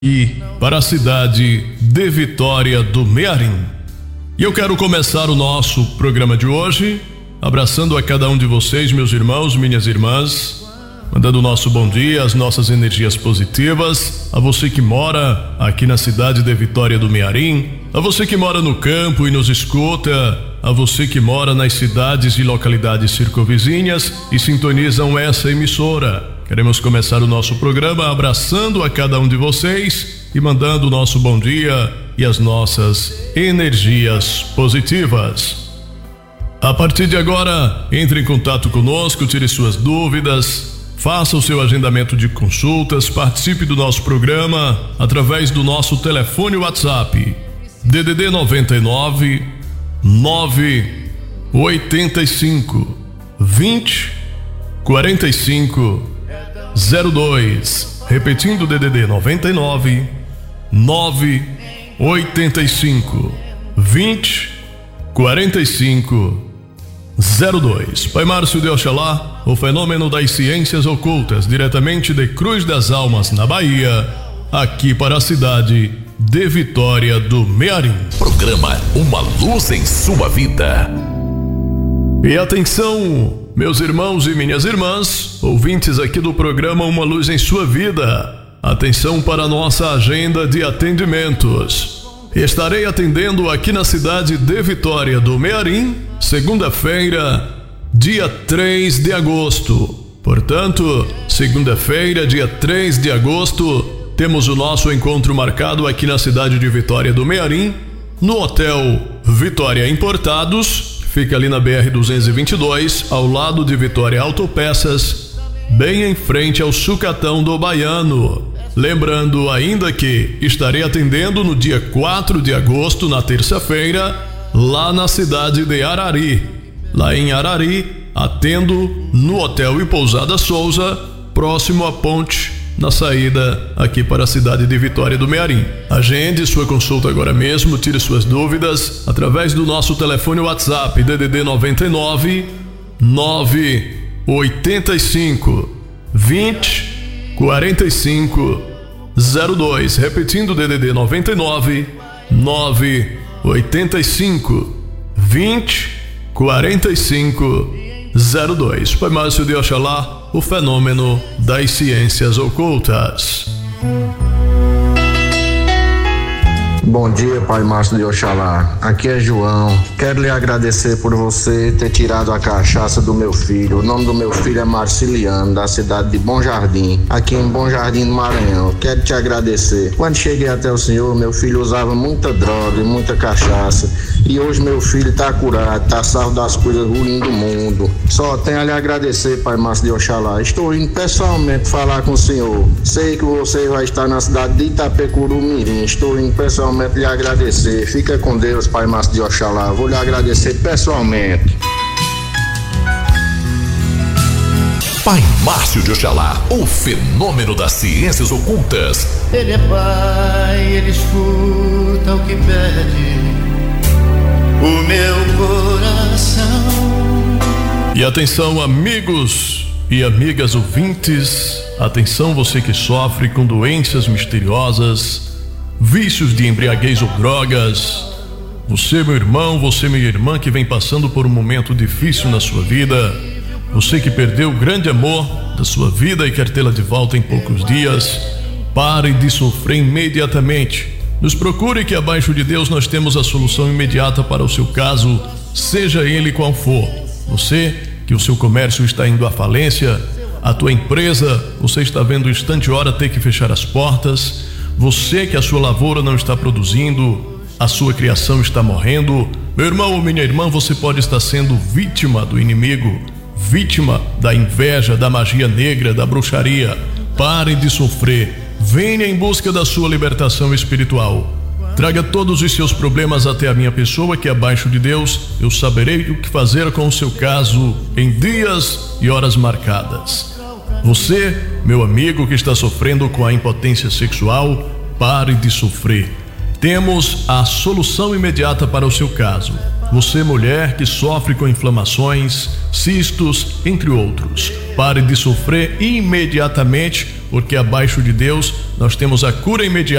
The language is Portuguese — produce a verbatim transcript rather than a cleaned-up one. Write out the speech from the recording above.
e para a cidade de Vitória do Mearim. E eu quero começar o nosso programa de hoje abraçando a cada um de vocês, meus irmãos, minhas irmãs, mandando o nosso bom dia, as nossas energias positivas, a você que mora aqui na cidade de Vitória do Mearim, a você que mora no campo e nos escuta, a você que mora nas cidades e localidades circunvizinhas e sintonizam essa emissora. Queremos começar o nosso programa abraçando a cada um de vocês e mandando o nosso bom dia e as nossas energias positivas. A partir de agora, entre em contato conosco, tire suas dúvidas, faça o seu agendamento de consultas, participe do nosso programa através do nosso telefone WhatsApp D D D noventa e nove, nove oitenta e cinco, vinte, quarenta e cinco, zero dois, repetindo D D D noventa e nove, nove oitenta e cinco, vinte, quarenta e cinco, zero dois. Pai Márcio de Oxalá, o fenômeno das ciências ocultas, diretamente de Cruz das Almas, na Bahia, aqui para a cidade de Vitória do Mearim. Programa Uma Luz em Sua Vida. E atenção, meus irmãos e minhas irmãs, ouvintes aqui do programa Uma Luz em Sua Vida. Atenção para a nossa agenda de atendimentos. Estarei atendendo aqui na cidade de Vitória do Mearim, segunda-feira, dia três de agosto. Portanto, segunda-feira, dia três de agosto, temos o nosso encontro marcado aqui na cidade de Vitória do Mearim, no Hotel Vitória Importados. Fica ali na B R duzentos e vinte e dois, ao lado de Vitória Autopeças, bem em frente ao Sucatão do Baiano. Lembrando ainda que estarei atendendo no dia quatro de agosto, na terça-feira, lá na cidade de Arari. Lá em Arari, atendo no Hotel e Pousada Souza, próximo à ponte, na saída aqui para a cidade de Vitória do Mearim. Agende sua consulta agora mesmo, tire suas dúvidas através do nosso telefone WhatsApp D D D noventa e nove, nove oitenta e cinco, vinte, quarenta e cinco, zero dois. Repetindo D D D noventa e nove, nove oitenta e cinco, vinte, quarenta e cinco, zero dois. Pai Márcio de Oxalá, o fenômeno das ciências ocultas. Bom dia, Pai Márcio de Oxalá. Aqui é João. Quero lhe agradecer por você ter tirado a cachaça do meu filho. O nome do meu filho é Marciliano, da cidade de Bom Jardim, aqui em Bom Jardim do Maranhão. Quero te agradecer. Quando cheguei até o senhor, meu filho usava muita droga e muita cachaça. E hoje meu filho está curado, está salvo das coisas ruins do mundo. Só tenho a lhe agradecer, Pai Márcio de Oxalá. Estou indo pessoalmente falar com o senhor. Sei que você vai estar na cidade de Itapecuru-Mirim. Estou indo pessoalmente lhe agradecer. Fica com Deus, Pai Márcio de Oxalá. Vou lhe agradecer pessoalmente. Pai Márcio de Oxalá, o fenômeno das ciências ocultas. Ele é pai, ele escuta o que pede o meu coração. E atenção, amigos e amigas ouvintes, atenção você que sofre com doenças misteriosas, vícios de embriaguez ou drogas. Você, meu irmão, você, minha irmã, que vem passando por um momento difícil na sua vida. Você que perdeu o grande amor da sua vida e quer tê-la de volta em poucos dias. Pare de sofrer imediatamente. Nos procure que abaixo de Deus nós temos a solução imediata para o seu caso, seja ele qual for. Você que o seu comércio está indo à falência, a tua empresa, você está vendo instante e hora ter que fechar as portas. Você que a sua lavoura não está produzindo, a sua criação está morrendo. Meu irmão ou minha irmã, você pode estar sendo vítima do inimigo, vítima da inveja, da magia negra, da bruxaria. Pare de sofrer. Venha em busca da sua libertação espiritual. Traga todos os seus problemas até a minha pessoa, que abaixo de Deus eu saberei o que fazer com o seu caso em dias e horas marcadas. Você, meu amigo que está sofrendo com a impotência sexual, pare de sofrer. Temos a solução imediata para o seu caso. Você, mulher que sofre com inflamações, cistos, entre outros, pare de sofrer imediatamente, porque abaixo de Deus nós temos a cura imediata